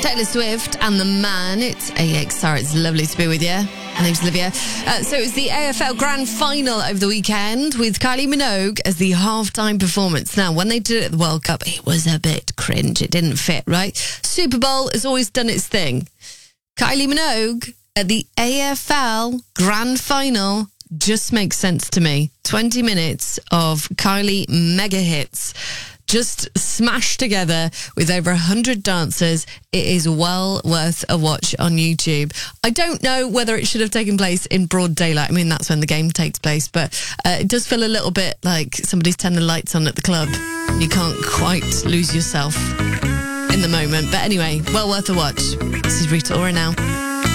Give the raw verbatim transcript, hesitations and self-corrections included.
Taylor Swift and The Man. It's A X R. It's lovely to be with you. My name's Olivia. Uh, so it was the A F L Grand Final over the weekend with Kylie Minogue as the halftime performance. Now, when they did it at the World Cup, it was a bit cringe. It didn't fit, right? Super Bowl has always done its thing. Kylie Minogue at the A F L Grand Final just makes sense to me. twenty minutes of Kylie mega hits, just smashed together with over one hundred dancers. It is well worth a watch on YouTube. I don't know whether it should have taken place in broad daylight. I mean, that's when the game takes place, but uh, it does feel a little bit like somebody's turned the lights on at the club. You can't quite lose yourself in the moment. But anyway, well worth a watch. This is Rita Ora now.